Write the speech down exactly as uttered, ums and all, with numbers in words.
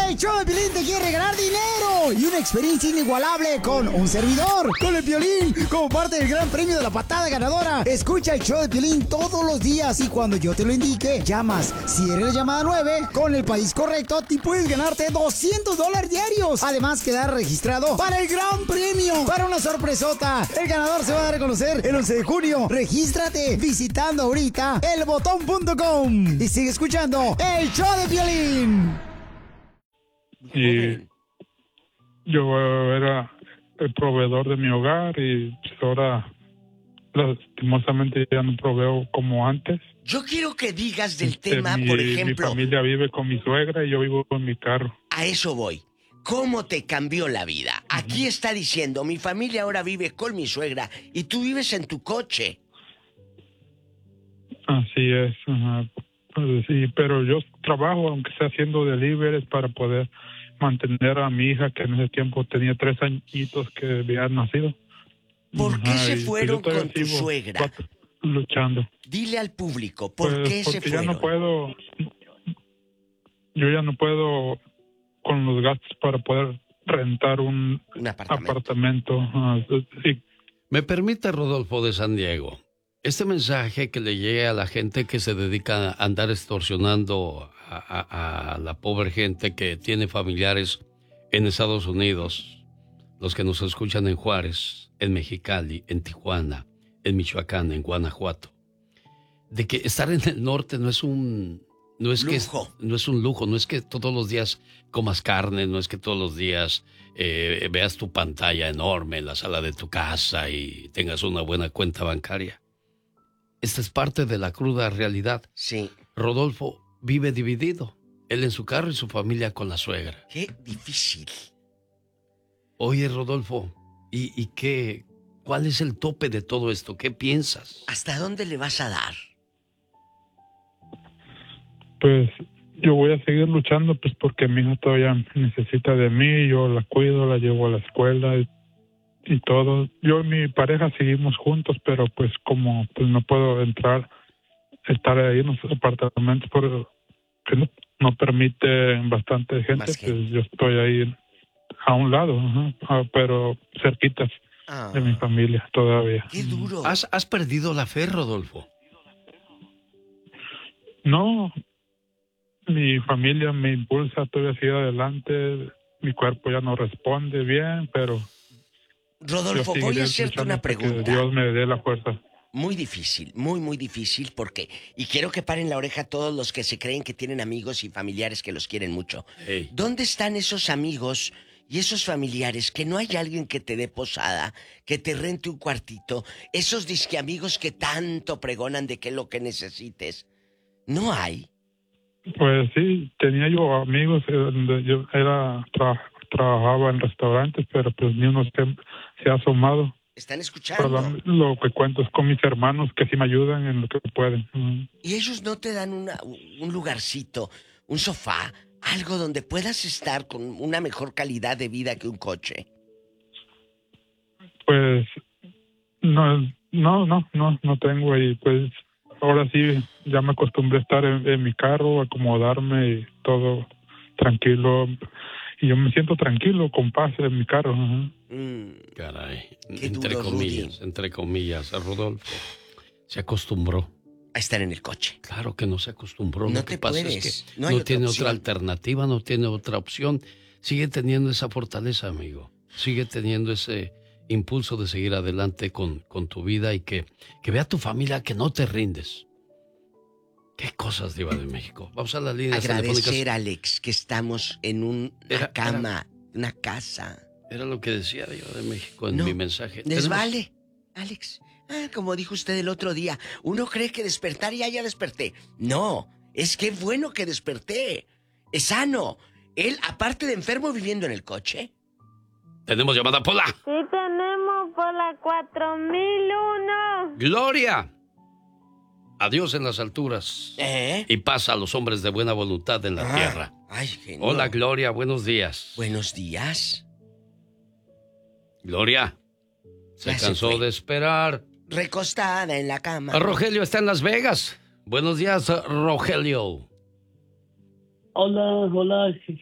El show de Piolín te quiere regalar dinero y una experiencia inigualable con un servidor, con el Piolín, como parte del gran premio de la patada ganadora. Escucha el show de Piolín todos los días y cuando yo te lo indique, llamas. Si eres la llamada nueve, con el país correcto, te puedes ganarte doscientos dólares diarios. Además, quedar registrado para el gran premio, para una sorpresota. El ganador se va a dar a conocer el once de junio. Regístrate visitando ahorita el botón punto com y sigue escuchando el show de Piolín. Y yo era el proveedor de mi hogar y pues ahora lastimosamente ya no proveo como antes. Yo quiero que digas del Este, tema, mi, por ejemplo... Mi familia vive con mi suegra y yo vivo con mi carro. A eso voy. ¿Cómo te cambió la vida? Aquí está diciendo, mi familia ahora vive con mi suegra y tú vives en tu coche. Así es. Ajá. Pues sí, pero yo trabajo, aunque sea haciendo deliveries, para poder mantener a mi hija, que en ese tiempo tenía tres añitos que había nacido. ¿Por qué Ajá, se y, pues, fueron yo todavía con tu sigo suegra? Luchando. Dile al público, ¿por Pues, qué se porque fueron? ya no puedo, yo ya no puedo con los gastos para poder rentar un, un apartamento. apartamento. Uh, sí. ¿Me permite, Rodolfo de San Diego, este mensaje que le llegue a la gente que se dedica a andar extorsionando a, a, a la pobre gente que tiene familiares en Estados Unidos, los que nos escuchan en Juárez, en Mexicali, en Tijuana, en Michoacán, en Guanajuato, de que estar en el norte no es un no es lujo. que no es un lujo, no es que todos los días comas carne, no es que todos los días eh, veas tu pantalla enorme en la sala de tu casa y tengas una buena cuenta bancaria. Esta es parte de la cruda realidad. Sí. Rodolfo vive dividido, él en su carro y su familia con la suegra. Qué difícil. Oye, Rodolfo, ¿y, y qué? ¿Cuál es el tope de todo esto? ¿Qué piensas? ¿Hasta dónde le vas a dar? Pues yo voy a seguir luchando, pues porque mi hija todavía necesita de mí, yo la cuido, la llevo a la escuela y, y todo. Yo y mi pareja seguimos juntos, pero pues como pues no puedo entrar, estar ahí en los apartamentos porque no, no permite bastante gente, Más pues gente. yo estoy ahí a un lado, uh-huh, pero cerquitas Ah, de mi familia todavía. qué duro. ¿Has, has perdido la fe, Rodolfo? No, mi familia me impulsa todavía a seguir adelante, mi cuerpo ya no responde bien, pero... Rodolfo, voy a hacerte una pregunta. Que Dios me dé la fuerza. Muy difícil, muy, muy difícil, porque... Y quiero que paren la oreja todos los que se creen que tienen amigos y familiares que los quieren mucho. Hey. ¿Dónde están esos amigos y esos familiares que no hay alguien que te dé posada, que te rente un cuartito? Esos disque amigos que tanto pregonan de que es lo que necesites. ¿No hay? Pues sí, tenía yo amigos, eh, donde yo era tra- trabajaba en restaurantes, pero pues ni uno se, se ha asomado. ¿Están Pero escuchando? lo, lo que cuento es con mis hermanos que sí me ayudan en lo que pueden. Mm. ¿Y ellos no te dan una, un lugarcito, un sofá, algo donde puedas estar con una mejor calidad de vida que un coche? Pues no, no, no, no, no tengo, y pues ahora sí ya me acostumbré a estar en, en mi carro, acomodarme y todo tranquilo. Y yo me siento tranquilo, con paz en mi carro. Uh-huh. Mm. Caray, Qué entre duro, comillas, Rudy. entre comillas, a Rodolfo se acostumbró. A estar en el coche. Claro que no se acostumbró. No Lo que te pasa puedes, es que no no, hay otra tiene opción. otra alternativa, no tiene otra opción. Sigue teniendo esa fortaleza, amigo. Sigue teniendo ese impulso de seguir adelante con, con tu vida y que, que vea tu familia que no te rindes. Qué cosas, Diva de México. Vamos a las líneas Agradecer, telefónicas. Alex, que estamos en un- una Era- cama, una casa. Era lo que decía Diva de México en No, mi mensaje. Les Tenemos- vale, Alex. Ah, como dijo usted el otro día, uno cree que despertar y ya, ya desperté. No, es que bueno que desperté. Es sano. Él, aparte de enfermo, viviendo en el coche. Tenemos llamada Pola. Sí tenemos por la cuatro mil uno. Gloria. Adiós en las alturas. ¿Eh? Y paz a los hombres de buena voluntad en la Ah, tierra. Ay, genio. Hola, Gloria, buenos días. Buenos días. Gloria, se Ya se cansó fue. de esperar. Recostada en la cama. Rogelio está en Las Vegas. Buenos días, Rogelio. Hola, hola,